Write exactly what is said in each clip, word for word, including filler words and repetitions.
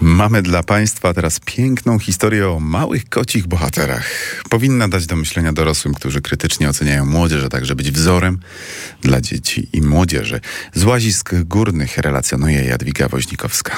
Mamy dla Państwa teraz piękną historię o małych kocich bohaterach. Powinna dać do myślenia dorosłym, którzy krytycznie oceniają młodzież, a także być wzorem dla dzieci i młodzieży. Z Łazisk Górnych relacjonuje Jadwiga Woźnikowska.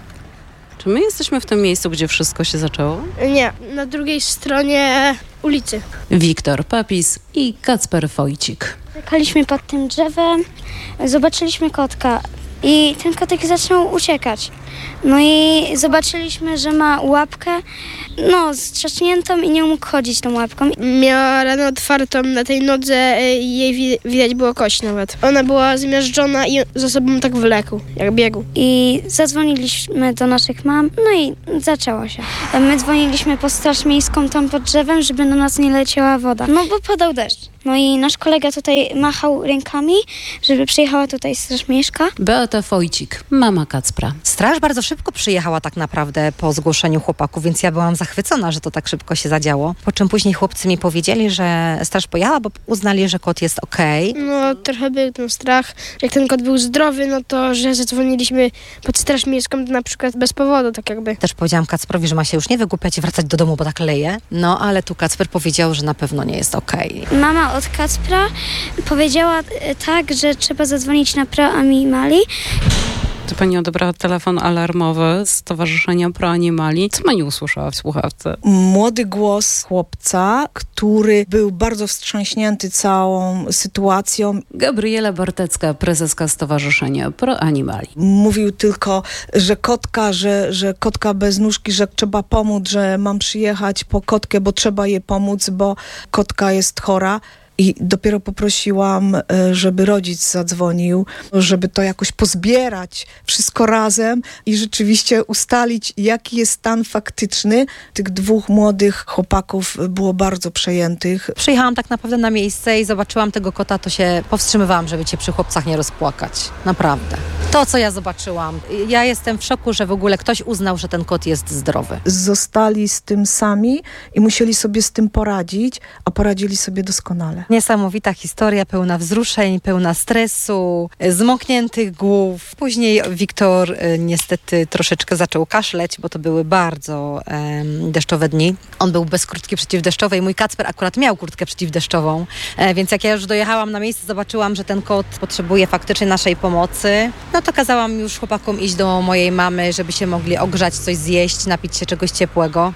Czy my jesteśmy w tym miejscu, gdzie wszystko się zaczęło? Nie, na drugiej stronie ulicy. Wiktor Papis i Kacper Wojcik. Czekaliśmy pod tym drzewem, zobaczyliśmy kotka i ten kotek zaczął uciekać. No i zobaczyliśmy, że ma łapkę, no, strzaśniętą i nie mógł chodzić tą łapką. Miała ranę otwartą na tej nodze i jej wi- widać było kość nawet. Ona była zmiażdżona i za sobą tak wlekł, jak biegł. I zadzwoniliśmy do naszych mam, no i zaczęło się. My dzwoniliśmy po straż miejską tam pod drzewem, żeby na nas nie leciała woda, no bo padał deszcz. No i nasz kolega tutaj machał rękami, żeby przyjechała tutaj straż miejska. Beata Wojcik, mama Kacpra. Straż bardzo szybko przyjechała tak naprawdę po zgłoszeniu chłopaków, więc ja byłam zachwycona, że to tak szybko się zadziało. Po czym później chłopcy mi powiedzieli, że straż pojechała, bo uznali, że kot jest okej. No trochę był ten strach. Jak ten kot był zdrowy, no to że zadzwoniliśmy pod straż miejską na przykład bez powodu, tak jakby. Też powiedziałam Kacprowi, że ma się już nie wygłupiać i wracać do domu, bo tak leje. No ale tu Kacper powiedział, że na pewno nie jest okej. Mama od Kacpra powiedziała e, tak, że trzeba zadzwonić na Pro Animali. Czy pani odebrała telefon alarmowy z Stowarzyszenia Pro Animali? Co pani usłyszała w słuchawce? Młody głos chłopca, który był bardzo wstrząśnięty całą sytuacją. Gabriela Bartecka, prezeska Stowarzyszenia Pro Animali. Mówił tylko, że kotka, że, że kotka bez nóżki, że trzeba pomóc, że mam przyjechać po kotkę, bo trzeba jej pomóc, bo kotka jest chora. I dopiero poprosiłam, żeby rodzic zadzwonił, żeby to jakoś pozbierać wszystko razem i rzeczywiście ustalić, jaki jest stan faktyczny. Tych dwóch młodych chłopaków było bardzo przejętych. Przyjechałam tak naprawdę na miejsce i zobaczyłam tego kota, to się powstrzymywałam, żeby cię przy chłopcach nie rozpłakać. Naprawdę. To, co ja zobaczyłam. Ja jestem w szoku, że w ogóle ktoś uznał, że ten kot jest zdrowy. Zostali z tym sami i musieli sobie z tym poradzić, a poradzili sobie doskonale. Niesamowita historia, pełna wzruszeń, pełna stresu, zmokniętych głów. Później Wiktor e, niestety troszeczkę zaczął kaszleć, bo to były bardzo e, deszczowe dni. On był bez kurtki przeciwdeszczowej. Mój Kacper akurat miał kurtkę przeciwdeszczową, e, więc jak ja już dojechałam na miejsce, zobaczyłam, że ten kot potrzebuje faktycznie naszej pomocy. No to kazałam już chłopakom iść do mojej mamy, żeby się mogli ogrzać, coś zjeść, napić się czegoś ciepłego.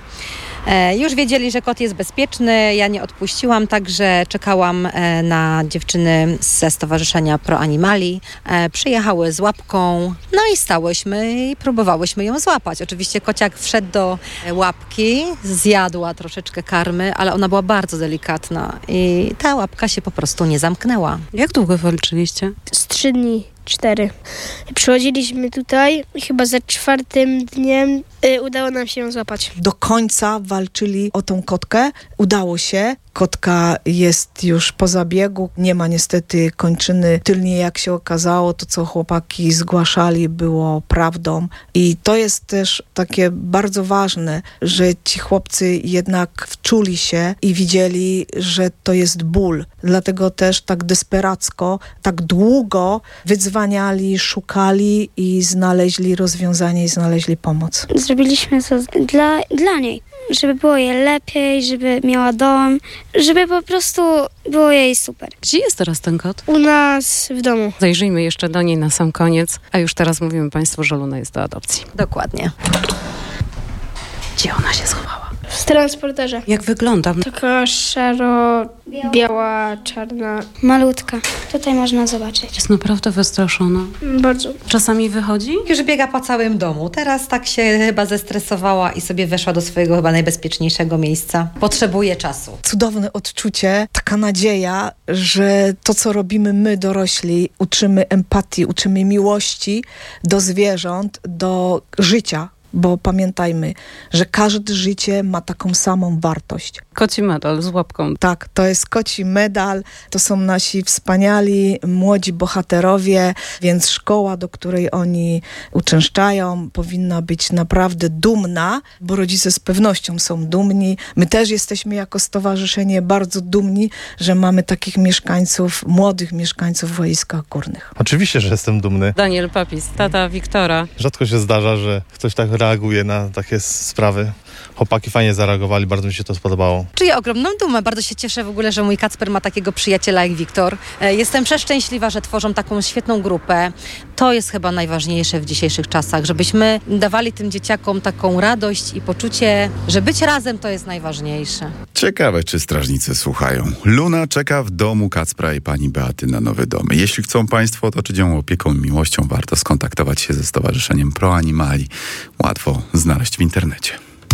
E, już wiedzieli, że kot jest bezpieczny, ja nie odpuściłam, także czekałam e, na dziewczyny ze Stowarzyszenia Pro Animali. E, przyjechały z łapką, no i stałyśmy i próbowałyśmy ją złapać. Oczywiście kociak wszedł do łapki, zjadła troszeczkę karmy, ale ona była bardzo delikatna i ta łapka się po prostu nie zamknęła. Jak długo walczyliście? Z trzy dni, cztery. Przychodziliśmy tutaj i chyba za czwartym dniem y, udało nam się ją złapać. Do końca walczyli o tą kotkę. Udało się. Kotka jest już po zabiegu. Nie ma niestety kończyny tylnie, jak się okazało. To, co chłopaki zgłaszali, było prawdą. I to jest też takie bardzo ważne, że ci chłopcy jednak wczuli się i widzieli, że to jest ból. Dlatego też tak desperacko, tak długo wydzwaniali, szukali i znaleźli rozwiązanie i znaleźli pomoc. Zrobiliśmy to dla, dla niej, żeby było jej lepiej, żeby miała dom, żeby po prostu było jej super. Gdzie jest teraz ten kot? U nas w domu. Zajrzyjmy jeszcze do niej na sam koniec, a już teraz mówimy Państwu, że Luna jest do adopcji. Dokładnie. Gdzie ona się schowała? W transporterze. Jak wygląda? Taka szaro-biała, czarna. Malutka. Tutaj można zobaczyć. Jest naprawdę wystraszona. Bardzo. Czasami wychodzi? Już biega po całym domu. Teraz tak się chyba zestresowała i sobie weszła do swojego chyba najbezpieczniejszego miejsca. Potrzebuje czasu. Cudowne odczucie, taka nadzieja, że to, co robimy my dorośli, uczymy empatii, uczymy miłości do zwierząt, do życia. Bo pamiętajmy, że każde życie ma taką samą wartość. Koci medal z łapką. Tak, to jest koci medal, to są nasi wspaniali, młodzi bohaterowie, więc szkoła, do której oni uczęszczają, powinna być naprawdę dumna, bo rodzice z pewnością są dumni. My też jesteśmy jako stowarzyszenie bardzo dumni, że mamy takich mieszkańców, młodych mieszkańców w Łaziskach Górnych. Oczywiście, że jestem dumny. Daniel Papis, tata Wiktora. Rzadko się zdarza, że ktoś tak reaguje na takie sprawy. Chłopaki fajnie zareagowali, bardzo mi się to spodobało. Czuję ogromną dumę, bardzo się cieszę w ogóle, że mój Kacper ma takiego przyjaciela jak Wiktor. Jestem przeszczęśliwa, że tworzą taką świetną grupę. To jest chyba najważniejsze w dzisiejszych czasach, żebyśmy dawali tym dzieciakom taką radość i poczucie, że być razem to jest najważniejsze. Ciekawe, czy strażnicy słuchają. Luna czeka w domu Kacpra i pani Beaty na nowy dom. Jeśli chcą państwo otoczyć ją opieką i miłością, warto skontaktować się ze Stowarzyszeniem Pro Animali. Łatwo znaleźć w internecie.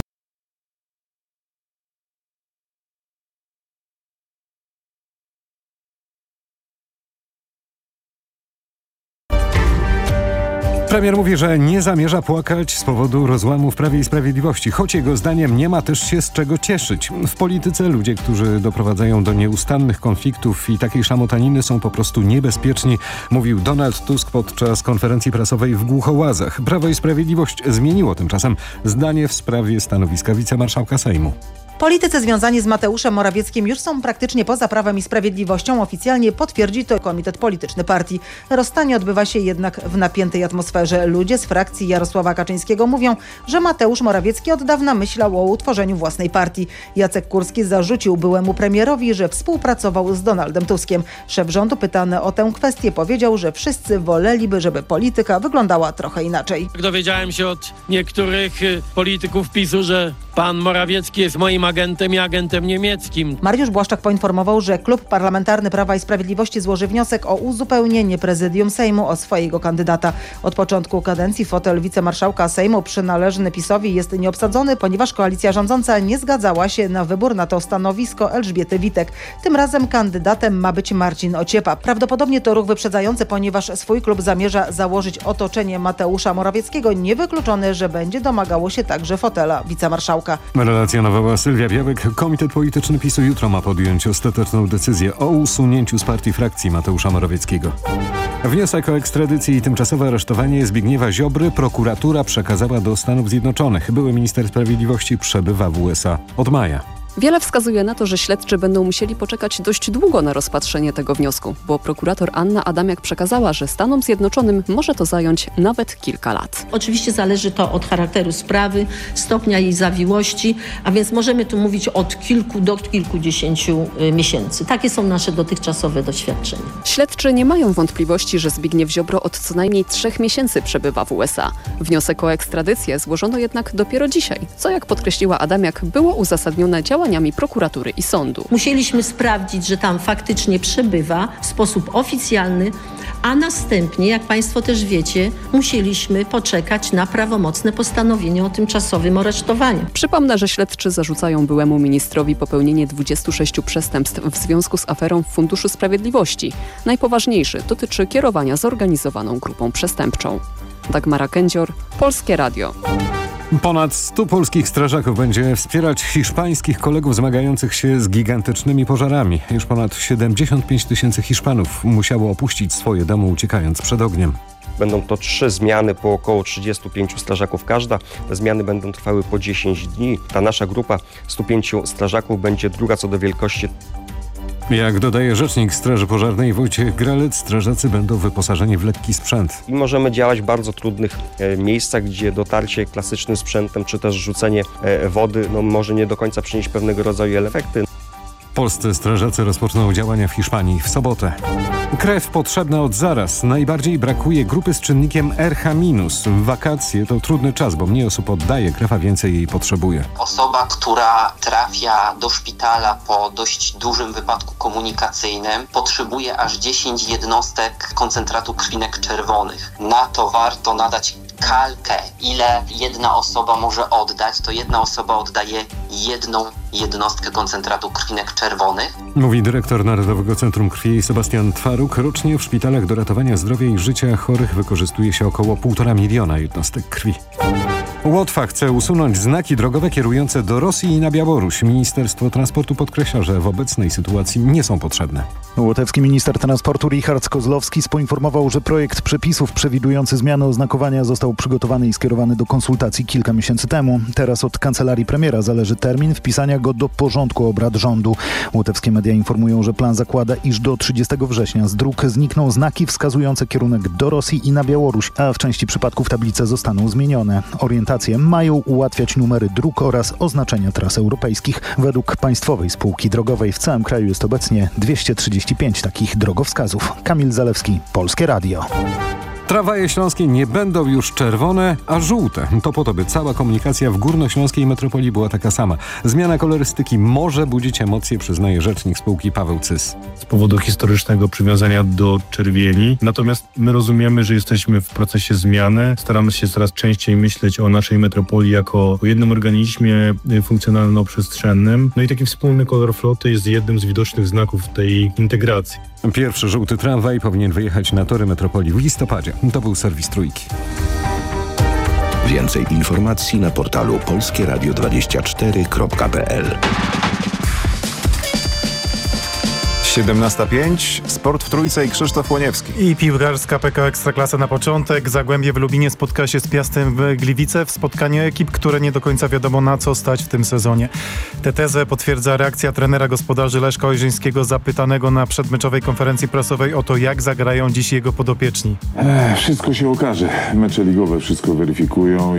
Premier mówi, że nie zamierza płakać z powodu rozłamu w Prawie i Sprawiedliwości, choć jego zdaniem nie ma też się z czego cieszyć. W polityce ludzie, którzy doprowadzają do nieustannych konfliktów i takiej szamotaniny są po prostu niebezpieczni, mówił Donald Tusk podczas konferencji prasowej w Głuchołazach. Prawo i Sprawiedliwość zmieniło tymczasem zdanie w sprawie stanowiska wicemarszałka Sejmu. Politycy związani z Mateuszem Morawieckim już są praktycznie poza Prawem i Sprawiedliwością. Oficjalnie potwierdzi to Komitet Polityczny Partii. Rozstanie odbywa się jednak w napiętej atmosferze. Ludzie z frakcji Jarosława Kaczyńskiego mówią, że Mateusz Morawiecki od dawna myślał o utworzeniu własnej partii. Jacek Kurski zarzucił byłemu premierowi, że współpracował z Donaldem Tuskiem. Szef rządu pytany o tę kwestię powiedział, że wszyscy woleliby, żeby polityka wyglądała trochę inaczej. Dowiedziałem się od niektórych polityków PiSu, że pan Morawiecki jest moim agentem i agentem niemieckim. Mariusz Błaszczak poinformował, że Klub Parlamentarny Prawa i Sprawiedliwości złoży wniosek o uzupełnienie prezydium Sejmu o swojego kandydata. Od początku kadencji fotel wicemarszałka Sejmu przynależny PiS-owi jest nieobsadzony, ponieważ koalicja rządząca nie zgadzała się na wybór na to stanowisko Elżbiety Witek. Tym razem kandydatem ma być Marcin Ociepa. Prawdopodobnie to ruch wyprzedzający, ponieważ swój klub zamierza założyć otoczenie Mateusza Morawieckiego. Niewykluczone, że będzie domagało się także fotela wicemarszałka. Relacjonowała Sylwia Białek. Komitet Polityczny PiSu jutro ma podjąć ostateczną decyzję o usunięciu z partii frakcji Mateusza Morawieckiego. Wniosek o ekstradycję i tymczasowe aresztowanie Zbigniewa Ziobry prokuratura przekazała do Stanów Zjednoczonych. Były minister sprawiedliwości przebywa w U S A od maja. Wiele wskazuje na to, że śledczy będą musieli poczekać dość długo na rozpatrzenie tego wniosku, bo prokurator Anna Adamiak przekazała, że Stanom Zjednoczonym może to zająć nawet kilka lat. Oczywiście zależy to od charakteru sprawy, stopnia jej zawiłości, a więc możemy tu mówić od kilku do kilkudziesięciu miesięcy. Takie są nasze dotychczasowe doświadczenia. Śledczy nie mają wątpliwości, że Zbigniew Ziobro od co najmniej trzech miesięcy przebywa w U S A. Wniosek o ekstradycję złożono jednak dopiero dzisiaj, co jak podkreśliła Adamiak, było uzasadnione działaniami prokuratury i sądu. Musieliśmy sprawdzić, że tam faktycznie przebywa w sposób oficjalny, a następnie, jak Państwo też wiecie, musieliśmy poczekać na prawomocne postanowienie o tymczasowym aresztowaniu. Przypomnę, że śledczy zarzucają byłemu ministrowi popełnienie dwudziestu sześciu przestępstw w związku z aferą w Funduszu Sprawiedliwości. Najpoważniejszy dotyczy kierowania zorganizowaną grupą przestępczą. Dagmara Kędzior, Polskie Radio. Ponad stu polskich strażaków będzie wspierać hiszpańskich kolegów zmagających się z gigantycznymi pożarami. Już ponad siedemdziesiąt pięć tysięcy Hiszpanów musiało opuścić swoje domy, uciekając przed ogniem. Będą to trzy zmiany po około trzydziestu pięciu strażaków każda. Te zmiany będą trwały po dziesięć dni. Ta nasza grupa stu pięciu strażaków będzie druga co do wielkości. Jak dodaje rzecznik Straży Pożarnej Wojciech Gralec, strażacy będą wyposażeni w lekki sprzęt. I możemy działać w bardzo trudnych e, miejscach, gdzie dotarcie klasycznym sprzętem, czy też rzucenie e, wody no, może nie do końca przynieść pewnego rodzaju efekty. Polscy strażacy rozpoczną działania w Hiszpanii w sobotę. Krew potrzebna od zaraz. Najbardziej brakuje grupy z czynnikiem R H minus. Wakacje to trudny czas, bo mniej osób oddaje krew, a więcej jej potrzebuje. Osoba, która trafia do szpitala po dość dużym wypadku komunikacyjnym, potrzebuje aż dziesięć jednostek koncentratu krwinek czerwonych. Na to warto nadać kalkę, ile jedna osoba może oddać, to jedna osoba oddaje jedną jednostkę koncentratu krwinek czerwonych. Mówi dyrektor Narodowego Centrum Krwi Sebastian Twaruk. Rocznie w szpitalach do ratowania zdrowia i życia chorych wykorzystuje się około półtora miliona jednostek krwi. Łotwa chce usunąć znaki drogowe kierujące do Rosji i na Białoruś. Ministerstwo Transportu podkreśla, że w obecnej sytuacji nie są potrzebne. Łotewski minister transportu Richard Kozłowski poinformował, że projekt przepisów przewidujący zmianę oznakowania został przygotowany i skierowany do konsultacji kilka miesięcy temu. Teraz od kancelarii premiera zależy termin wpisania go do porządku obrad rządu. Łotewskie media informują, że plan zakłada, iż do trzydziestego września z dróg znikną znaki wskazujące kierunek do Rosji i na Białoruś, a w części przypadków tablice zostaną zmienione. Orientacja dokumentację, mają ułatwiać numery dróg oraz oznaczenia tras europejskich. Według Państwowej Spółki Drogowej w całym kraju jest obecnie dwieście trzydzieści pięć takich drogowskazów. Kamil Zalewski, Polskie Radio. Tramwaje śląskie nie będą już czerwone, a żółte. To po to, by cała komunikacja w górnośląskiej metropolii była taka sama. Zmiana kolorystyki może budzić emocje, przyznaje rzecznik spółki Paweł Cys. Z powodu historycznego przywiązania do czerwieni. Natomiast my rozumiemy, że jesteśmy w procesie zmiany. Staramy się coraz częściej myśleć o naszej metropolii jako o jednym organizmie funkcjonalno-przestrzennym. No i taki wspólny kolor floty jest jednym z widocznych znaków tej integracji. Pierwszy żółty tramwaj powinien wyjechać na tory metropolii w listopadzie. To był serwis Trójki. Więcej informacji na portalu polskie radio dwadzieścia cztery kropka p l. siedemnasta pięć, Sport w Trójce i Krzysztof Łoniewski. I piłkarska P K Ekstraklasa na początek. Zagłębie w Lubinie spotka się z Piastem w Gliwice w spotkaniu ekip, które nie do końca wiadomo na co stać w tym sezonie. Tę tezę potwierdza reakcja trenera gospodarzy Leszka Ojrzyńskiego zapytanego na przedmeczowej konferencji prasowej o to, jak zagrają dziś jego podopieczni. Ech, wszystko się okaże. Mecze ligowe wszystko weryfikują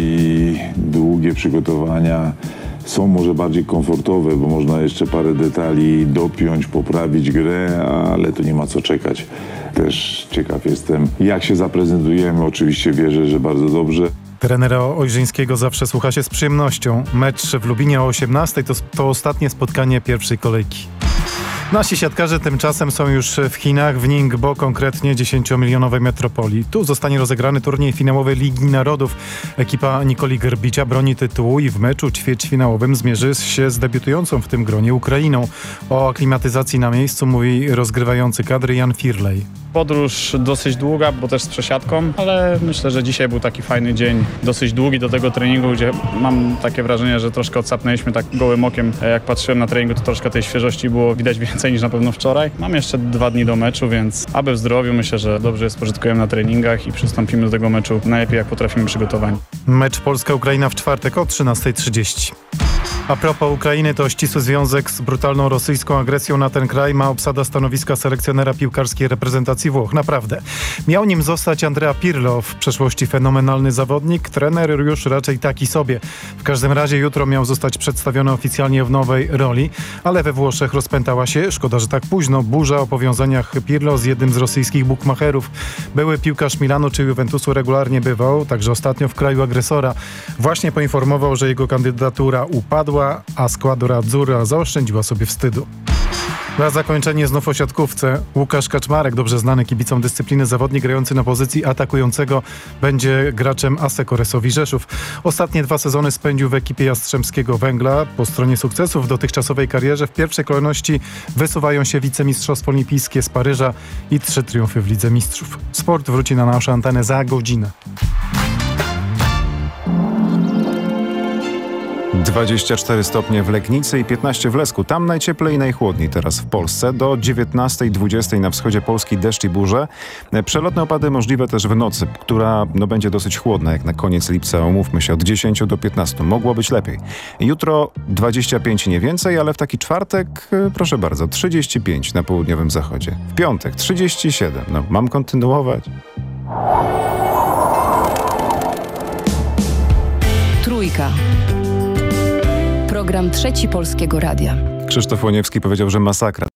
i długie przygotowania są może bardziej komfortowe, bo można jeszcze parę detali dopiąć, poprawić grę, ale tu nie ma co czekać. Też ciekaw jestem, jak się zaprezentujemy. Oczywiście wierzę, że bardzo dobrze. Trenera Ojrzyńskiego zawsze słucha się z przyjemnością. Mecz w Lubinie o osiemnastej to, to ostatnie spotkanie pierwszej kolejki. Nasi siatkarze tymczasem są już w Chinach, w Ningbo, konkretnie dziesięciomilionowej metropolii. Tu zostanie rozegrany turniej finałowy Ligi Narodów. Ekipa Nikoli Grbicia broni tytułu i w meczu ćwierćfinałowym zmierzy się z debiutującą w tym gronie Ukrainą. O aklimatyzacji na miejscu mówi rozgrywający kadry Jan Firlej. Podróż dosyć długa, bo też z przesiadką, ale myślę, że dzisiaj był taki fajny dzień, dosyć długi do tego treningu, gdzie mam takie wrażenie, że troszkę odsapnęliśmy tak gołym okiem. Jak patrzyłem na treningu, to troszkę tej świeżości było widać więcej niż na pewno wczoraj. Mam jeszcze dwa dni do meczu, więc aby w zdrowiu, myślę, że dobrze spożytkujemy na treningach i przystąpimy do tego meczu najlepiej jak potrafimy przygotowani. Mecz Polska-Ukraina w czwartek o trzynastej trzydzieści. A propos Ukrainy, to ścisły związek z brutalną rosyjską agresją na ten kraj ma obsada stanowiska selekcjonera piłkarskiej reprezentacji Włoch. Naprawdę. Miał nim zostać Andrea Pirlo, w przeszłości fenomenalny zawodnik, trener już raczej taki sobie. W każdym razie jutro miał zostać przedstawiony oficjalnie w nowej roli, ale we Włoszech rozpętała się, szkoda, że tak późno, burza o powiązaniach Pirlo z jednym z rosyjskich bukmacherów. Były piłkarz Milanu czy Juventusu regularnie bywał, także ostatnio w kraju agresora. Właśnie poinformował, że jego kandydatura upadła, a składra Azzurra zaoszczędziła sobie wstydu. Na zakończenie znów o siatkówce. Łukasz Kaczmarek, dobrze znany kibicom dyscypliny zawodnik grający na pozycji atakującego, będzie graczem Asseco Resowi Rzeszów. Ostatnie dwa sezony spędził w ekipie Jastrzębskiego Węgla. Po stronie sukcesów w dotychczasowej karierze w pierwszej kolejności wysuwają się wicemistrzostwo olimpijskie z Paryża i trzy triumfy w Lidze Mistrzów. Sport wróci na naszą antenę za godzinę. dwadzieścia cztery stopnie w Legnicy i piętnaście w Lesku. Tam najcieplej i najchłodniej teraz w Polsce. Do dziewiętnastej dwudziestej na wschodzie Polski deszcz i burze. Przelotne opady możliwe też w nocy, która no, będzie dosyć chłodna jak na koniec lipca. Umówmy się, od dziesięciu do piętnastu. Mogło być lepiej. Jutro dwadzieścia pięć nie więcej, ale w taki czwartek, proszę bardzo, trzydzieści pięć na południowym zachodzie. W piątek trzydzieści siedem. No, mam kontynuować? Trójka. Program Trzeci Polskiego Radia. Krzysztof Łoniewski powiedział, że masakra.